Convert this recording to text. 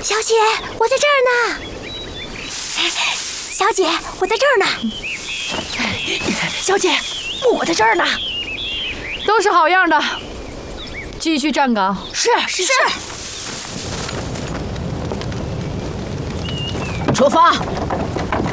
小姐，我在这儿呢。小姐，我在这儿呢。小姐，我在这儿呢。 都是好样的，继续站岗。 是。 出发！